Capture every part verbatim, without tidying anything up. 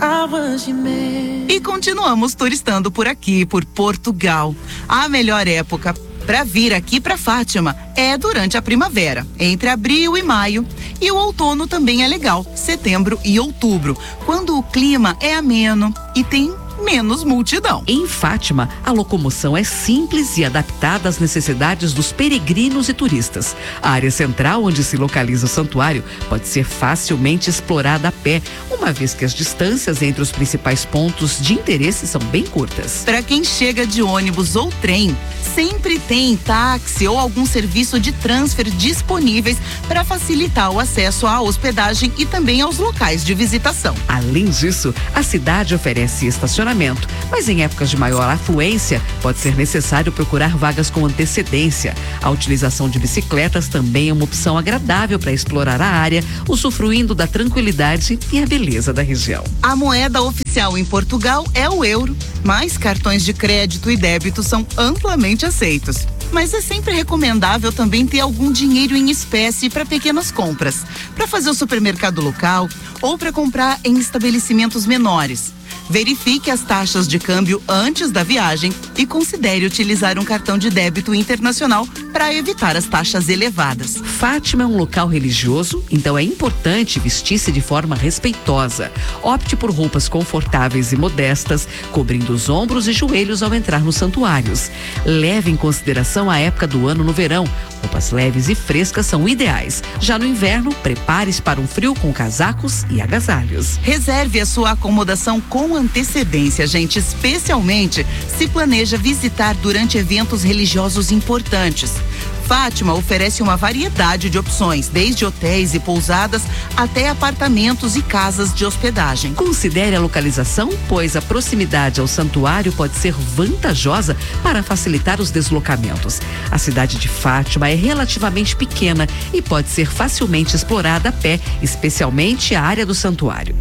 E continuamos turistando por aqui, por Portugal. A melhor época para vir aqui para Fátima é durante a primavera, entre abril e maio. E o outono também é legal, setembro e outubro, quando o clima é ameno e tem menos multidão. Em Fátima, a locomoção é simples e adaptada às necessidades dos peregrinos e turistas. A área central, onde se localiza o santuário, pode ser facilmente explorada a pé, uma vez que as distâncias entre os principais pontos de interesse são bem curtas. Para quem chega de ônibus ou trem, sempre tem táxi ou algum serviço de transfer disponíveis para facilitar o acesso à hospedagem e também aos locais de visitação. Além disso, a cidade oferece estacionamento, mas em épocas de maior afluência pode ser necessário procurar vagas com antecedência. A utilização de bicicletas também é uma opção agradável para explorar a área, usufruindo da tranquilidade e a beleza da região. A moeda oficial em Portugal é o euro, mas cartões de crédito e débito são amplamente aceitos. Mas é sempre recomendável também ter algum dinheiro em espécie para pequenas compras, para fazer o supermercado local ou para comprar em estabelecimentos menores. Verifique as taxas de câmbio antes da viagem e considere utilizar um cartão de débito internacional para evitar as taxas elevadas. Fátima é um local religioso, então é importante vestir-se de forma respeitosa. Opte por roupas confortáveis e modestas, cobrindo os ombros e joelhos ao entrar nos santuários. Leve em consideração a época do ano no verão. Roupas leves e frescas são ideais. Já no inverno, prepare-se para um frio com casacos e agasalhos. Reserve a sua acomodação com antecedência, gente, especialmente se planeja visitar durante eventos religiosos importantes. Fátima oferece uma variedade de opções, desde hotéis e pousadas até apartamentos e casas de hospedagem. Considere a localização, pois a proximidade ao santuário pode ser vantajosa para facilitar os deslocamentos. A cidade de Fátima é relativamente pequena e pode ser facilmente explorada a pé, especialmente a área do santuário.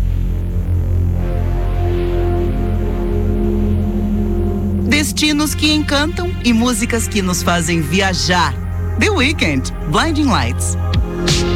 Destinos que encantam e músicas que nos fazem viajar. The Weeknd, Blinding Lights.